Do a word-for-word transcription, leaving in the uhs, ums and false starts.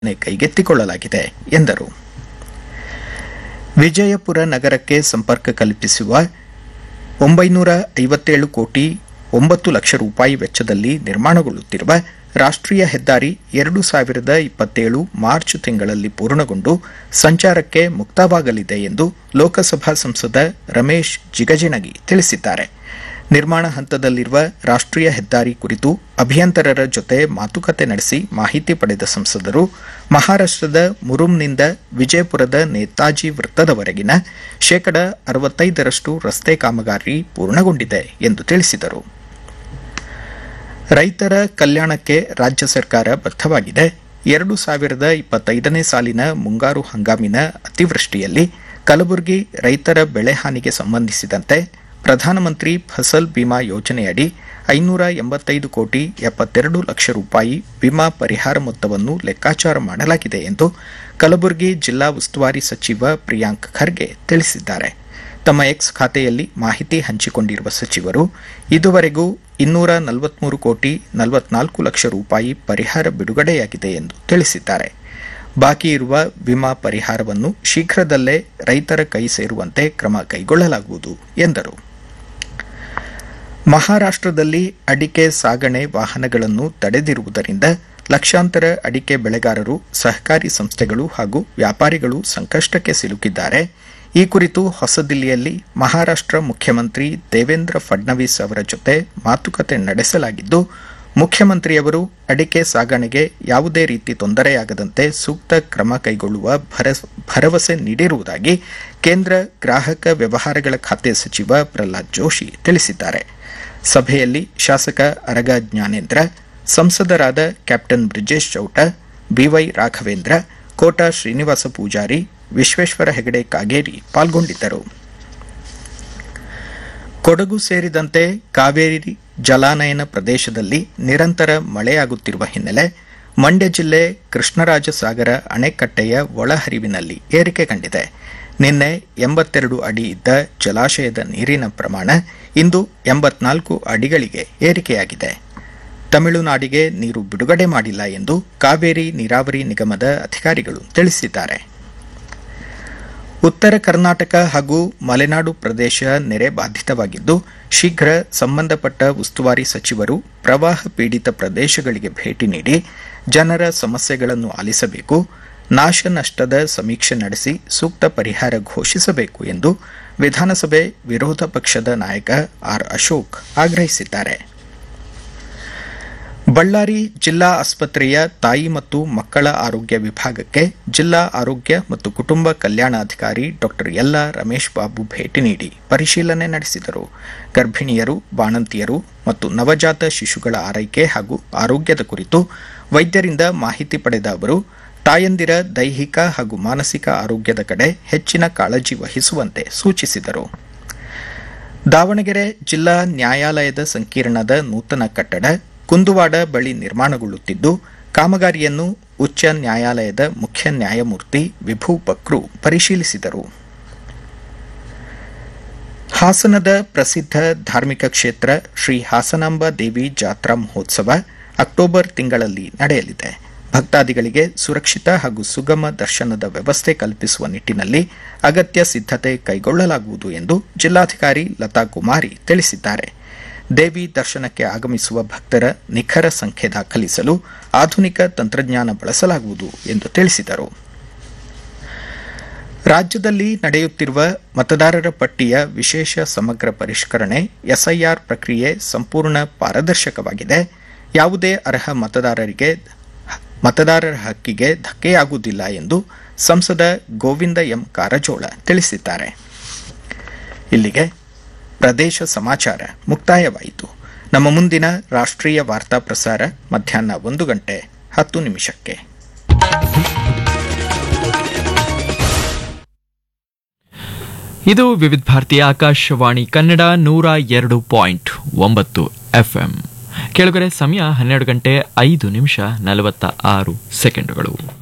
ಕೈಗೆತ್ತಿಕೊಳ್ಳಲಾಗಿದೆ ಎಂದರು. ವಿಜಯಪುರ ನಗರಕ್ಕೆ ಸಂಪರ್ಕ ಕಲ್ಪಿಸುವ ಒಂಬೈನೂರ ಐವತ್ತೇಳು ಕೋಟಿ ಒಂಬತ್ತು ಲಕ್ಷ ರೂಪಾಯಿ ವೆಚ್ಚದಲ್ಲಿ ನಿರ್ಮಾಣಗೊಳ್ಳುತ್ತಿರುವ ರಾಷ್ಟ್ರೀಯ ಹೆದ್ದಾರಿ ಎರಡು ಸಾವಿರದ ಇಪ್ಪತ್ತೇಳು ಮಾರ್ಚ್ ತಿಂಗಳಲ್ಲಿ ಪೂರ್ಣಗೊಂಡು ಸಂಚಾರಕ್ಕೆ ಮುಕ್ತವಾಗಲಿದೆ ಎಂದು ಲೋಕಸಭಾ ಸಂಸದ ರಮೇಶ್ ಜಿಗಜಿಣಗಿ ತಿಳಿಸಿದ್ದಾರೆ. ನಿರ್ಮಾಣ ಹಂತದಲ್ಲಿರುವ ರಾಷ್ಟ್ರೀಯ ಹೆದ್ದಾರಿ ಕುರಿತು ಅಭಿಯಂತರರ ಜೊತೆ ಮಾತುಕತೆ ನಡೆಸಿ ಮಾಹಿತಿ ಪಡೆದ ಸಂಸದರು ಮಹಾರಾಷ್ಟದ ಮುರುಮ್ನಿಂದ ವಿಜಯಪುರದ ನೇತಾಜಿ ವೃತ್ತದವರೆಗಿನ ಶೇಕಡ ಅರವತ್ತೈದರಷ್ಟು ರಸ್ತೆ ಕಾಮಗಾರಿ ಪೂರ್ಣಗೊಂಡಿದೆ ಎಂದು ತಿಳಿಸಿದರು. ರೈತರ ಕಲ್ಯಾಣಕ್ಕೆ ರಾಜ್ಯ ಸರ್ಕಾರ ಬದ್ಧವಾಗಿದೆ. ಎರಡು ಸಾವಿರದ ಇಪ್ಪತ್ತೈದನೇ ಸಾಲಿನ ಮುಂಗಾರು ಹಂಗಾಮಿನ ಅತಿವೃಷ್ಟಿಯಲ್ಲಿ ಕಲಬುರಗಿ ರೈತರ ಬೆಳೆ ಹಾನಿಗೆ ಸಂಬಂಧಿಸಿದಂತೆ ಪ್ರಧಾನಮಂತ್ರಿ ಫಸಲ್ ಬಿಮಾ ಯೋಜನೆಯಡಿ ಐನೂರ ಎಂಬತ್ತೈದು ಕೋಟಿ ಎಪ್ಪತ್ತೆರಡು ಲಕ್ಷ ರೂಪಾಯಿ ವಿಮಾ ಪರಿಹಾರ ಮೊತ್ತವನ್ನು ಲೆಕ್ಕಾಚಾರ ಮಾಡಲಾಗಿದೆ ಎಂದು ಕಲಬುರಗಿ ಜಿಲ್ಲಾ ಉಸ್ತುವಾರಿ ಸಚಿವ ಪ್ರಿಯಾಂಕ್ ಖರ್ಗೆ ತಿಳಿಸಿದ್ದಾರೆ. ತಮ್ಮ ಎಕ್ಸ್ ಖಾತೆಯಲ್ಲಿ ಮಾಹಿತಿ ಹಂಚಿಕೊಂಡಿರುವ ಸಚಿವರು ಇದುವರೆಗೂ ಇನ್ನೂರ ನಲವತ್ಮೂರು ಕೋಟಿ ನಲವತ್ನಾಲ್ಕು ಲಕ್ಷ ರೂಪಾಯಿ ಪರಿಹಾರ ಬಿಡುಗಡೆಯಾಗಿದೆ ಎಂದು ತಿಳಿಸಿದ್ದಾರೆ. ಬಾಕಿ ಇರುವ ವಿಮಾ ಪರಿಹಾರವನ್ನು ಶೀಘ್ರದಲ್ಲೇ ರೈತರ ಕೈ ಸೇರುವಂತೆ ಕ್ರಮ ಕೈಗೊಳ್ಳಲಾಗುವುದು ಎಂದರು. ಮಹಾರಾಷ್ಟದಲ್ಲಿ ಅಡಿಕೆ ಸಾಗಣೆ ವಾಹನಗಳನ್ನು ತಡೆದಿರುವುದರಿಂದ ಲಕ್ಷಾಂತರ ಅಡಿಕೆ ಬೆಳೆಗಾರರು, ಸಹಕಾರಿ ಸಂಸ್ಥೆಗಳು ಹಾಗೂ ವ್ಯಾಪಾರಿಗಳು ಸಂಕಷ್ಟಕ್ಕೆ ಸಿಲುಕಿದ್ದಾರೆ. ಈ ಕುರಿತು ಹೊಸದಿಲ್ಲಿಯಲ್ಲಿ ಮಹಾರಾಷ್ಟ್ರ ಮುಖ್ಯಮಂತ್ರಿ ದೇವೇಂದ್ರ ಫಡ್ನವೀಸ್ ಅವರ ಜೊತೆ ಮಾತುಕತೆ ನಡೆಸಲಾಗಿದ್ದು, ಮುಖ್ಯಮಂತ್ರಿಯವರು ಅಡಿಕೆ ಸಾಗಣೆಗೆ ಯಾವುದೇ ರೀತಿ ತೊಂದರೆಯಾಗದಂತೆ ಸೂಕ್ತ ಕ್ರಮ ಕೈಗೊಳ್ಳುವ ಭರವಸೆ ನೀಡಿರುವುದಾಗಿ ಕೇಂದ್ರ ಗ್ರಾಹಕ ವ್ಯವಹಾರಗಳ ಖಾತೆ ಸಚಿವ ಪ್ರಹ್ಲಾದ್ ಜೋಶಿ ತಿಳಿಸಿದ್ದಾರೆ. ಸಭೆಯಲ್ಲಿ ಶಾಸಕ ಅರಗ ಜ್ಞಾನೇಂದ್ರ, ಸಂಸದರಾದ ಕ್ಯಾಪ್ಟನ್ ಬ್ರಿಜೇಶ್ ಚೌಟ, ಬಿವೈ ರಾಘವೇಂದ್ರ, ಕೋಟಾ ಶ್ರೀನಿವಾಸ ಪೂಜಾರಿ, ವಿಶ್ವೇಶ್ವರ ಹೆಗಡೆ ಕಾಗೇರಿ ಪಾಲ್ಗೊಂಡಿದ್ದರು. ಕೊಡಗು ಸೇರಿದಂತೆ ಕಾವೇರಿ ಜಲಾನಯನ ಪ್ರದೇಶದಲ್ಲಿ ನಿರಂತರ ಮಳೆಯಾಗುತ್ತಿರುವ ಹಿನ್ನೆಲೆ ಮಂಡ್ಯ ಜಿಲ್ಲೆ ಕೃಷ್ಣರಾಜಸಾಗರ ಅಣೆಕಟ್ಟೆಯ ಒಳಹರಿವಿನಲ್ಲಿ ಏರಿಕೆ ಕಂಡಿದೆ. ನಿನ್ನೆ ಎಂಬತ್ತೆರಡು ಅಡಿ ಇದ್ದ ಜಲಾಶಯದ ನೀರಿನ ಪ್ರಮಾಣ ಇಂದು ಎಂಬತ್ನಾಲ್ಕು ಅಡಿಗಳಿಗೆ ಏರಿಕೆಯಾಗಿದೆ. ತಮಿಳುನಾಡಿಗೆ ನೀರು ಬಿಡುಗಡೆ ಮಾಡಿಲ್ಲ ಎಂದು ಕಾವೇರಿ ನೀರಾವರಿ ನಿಗಮದ ಅಧಿಕಾರಿಗಳು ತಿಳಿಸಿದ್ದಾರೆ. ಉತ್ತರ ಕರ್ನಾಟಕ ಹಾಗೂ ಮಲೆನಾಡು ಪ್ರದೇಶ ನೆರೆ ಬಾಧಿತವಾಗಿದ್ದು, ಶೀಘ್ರ ಸಂಬಂಧಪಟ್ಟ ಉಸ್ತುವಾರಿ ಸಚಿವರು ಪ್ರವಾಹ ಪೀಡಿತ ಪ್ರದೇಶಗಳಿಗೆ ಭೇಟಿ ನೀಡಿ ಜನರ ಸಮಸ್ಯೆಗಳನ್ನು ಆಲಿಸಬೇಕು, ನಾಶ ನಷ್ಟದ ಸಮೀಕ್ಷೆ ನಡೆಸಿ ಸೂಕ್ತ ಪರಿಹಾರ ಘೋಷಿಸಬೇಕು ಎಂದು ವಿಧಾನಸಭೆ ವಿರೋಧ ಪಕ್ಷದ ನಾಯಕ ಆರ್ ಅಶೋಕ್ ಆಗ್ರಹಿಸಿದ್ದಾರೆ. ಬಳ್ಳಾರಿ ಜಿಲ್ಲಾ ಆಸ್ಪತ್ರೆಯ ತಾಯಿ ಮತ್ತು ಮಕ್ಕಳ ಆರೋಗ್ಯ ವಿಭಾಗಕ್ಕೆ ಜಿಲ್ಲಾ ಆರೋಗ್ಯ ಮತ್ತು ಕುಟುಂಬ ಕಲ್ಯಾಣಾಧಿಕಾರಿ ಡಾ ಯಲ್ಲ ರಮೇಶ್ ಬಾಬು ಭೇಟಿ ನೀಡಿ ಪರಿಶೀಲನೆ ನಡೆಸಿದರು. ಗರ್ಭಿಣಿಯರು, ಬಾಣಂತಿಯರು ಮತ್ತು ನವಜಾತ ಶಿಶುಗಳ ಆರೈಕೆ ಹಾಗೂ ಆರೋಗ್ಯದ ಕುರಿತು ವೈದ್ಯರಿಂದ ಮಾಹಿತಿ ಪಡೆದ ಅವರು ತಾಯಂದಿರ ದೈಹಿಕ ಹಾಗೂ ಮಾನಸಿಕ ಆರೋಗ್ಯದ ಕಡೆ ಹೆಚ್ಚಿನ ಕಾಳಜಿ ವಹಿಸುವಂತೆ ಸೂಚಿಸಿದರು. ದಾವಣಗೆರೆ ಜಿಲ್ಲಾ ನ್ಯಾಯಾಲಯದ ಸಂಕೀರ್ಣದ ನೂತನ ಕಟ್ಟಡ ಕುಂದುವಾಡ ಬಳಿ ನಿರ್ಮಾಣಗೊಳ್ಳುತ್ತಿದ್ದು, ಕಾಮಗಾರಿಯನ್ನು ಉಚ್ಚ ನ್ಯಾಯಾಲಯದ ಮುಖ್ಯ ನ್ಯಾಯಮೂರ್ತಿ ವಿಭು ಬಕ್ರು ಪರಿಶೀಲಿಸಿದರು. ಹಾಸನದ ಪ್ರಸಿದ್ಧ ಧಾರ್ಮಿಕ ಕ್ಷೇತ್ರ ಶ್ರೀ ಹಾಸನಾಂಬ ದೇವಿ ಜಾತ್ರಾ ಮಹೋತ್ಸವ ಅಕ್ಟೋಬರ್ ತಿಂಗಳಲ್ಲಿ ನಡೆಯಲಿದೆ. ಭಕ್ತಾದಿಗಳಿಗೆ ಸುರಕ್ಷಿತ ಹಾಗೂ ಸುಗಮ ದರ್ಶನದ ವ್ಯವಸ್ಥೆ ಕಲ್ಪಿಸುವ ನಿಟ್ಟಿನಲ್ಲಿ ಅಗತ್ಯ ಸಿದ್ದತೆ ಕೈಗೊಳ್ಳಲಾಗುವುದು ಎಂದು ಜಿಲ್ಲಾಧಿಕಾರಿ ಲತಾ ಕುಮಾರಿ ತಿಳಿಸಿದ್ದಾರೆ. ದೇವಿ ದರ್ಶನಕ್ಕೆ ಆಗಮಿಸುವ ಭಕ್ತರ ನಿಖರ ಸಂಖ್ಯೆ ದಾಖಲಿಸಲು ಆಧುನಿಕ ತಂತ್ರಜ್ಞಾನ ಬಳಸಲಾಗುವುದು ಎಂದು ತಿಳಿಸಿದರು. ರಾಜ್ಯದಲ್ಲಿ ನಡೆಯುತ್ತಿರುವ ಮತದಾರರ ಪಟ್ಟಿಯ ವಿಶೇಷ ಸಮಗ್ರ ಪರಿಷ್ಕರಣೆ ಎಸ್ಐಆರ್ ಪ್ರಕ್ರಿಯೆ ಸಂಪೂರ್ಣ ಪಾರದರ್ಶಕವಾಗಿದೆ. ಯಾವುದೇ ಅರ್ಹ ಮತದಾರರಿಗೆ ಮತದಾರರ ಹಕ್ಕಿಗೆ ಧಕ್ಕೆಯಾಗುವುದಿಲ್ಲ ಎಂದು ಸಂಸದ ಗೋವಿಂದ ಎಂ ಕಾರಜೋಳ ತಿಳಿಸಿದ್ದಾರೆ. ಇಲ್ಲಿಗೆ ಪ್ರದೇಶ ಸಮಾಚಾರ ಮುಕ್ತಾಯವಾಯಿತು. ನಮ್ಮ ಮುಂದಿನ ರಾಷ್ಟ್ರೀಯ ವಾರ್ತಾ ಪ್ರಸಾರ ಮಧ್ಯಾಹ್ನ ಒಂದು ಗಂಟೆ ಹತ್ತು ನಿಮಿಷಕ್ಕೆ. ಇದು ವಿವಿಧ ಭಾರತೀಯ ಆಕಾಶವಾಣಿ ಕನ್ನಡ ನೂರ ಎರಡು ಪಾಯಿಂಟ್ ಒಂಬತ್ತು ಎಫ್ಎಂ. ಕೆಳಗಡೆ ಸಮಯ ಹನ್ನೆರಡು ಗಂಟೆ ಐದು ನಿಮಿಷ ನಲವತ್ತ ಆರು ಸೆಕೆಂಡುಗಳು.